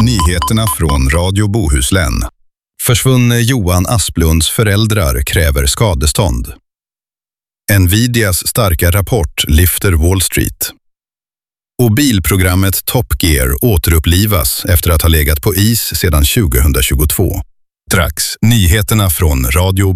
Nyheterna från Radio Bohuslän. Försvunne Johan Asplunds föräldrar kräver skadestånd. Nvidias starka rapport lyfter Wall Street. Och bilprogrammet Top Gear återupplivas efter att ha legat på is sedan 2022. Strax nyheterna från Radio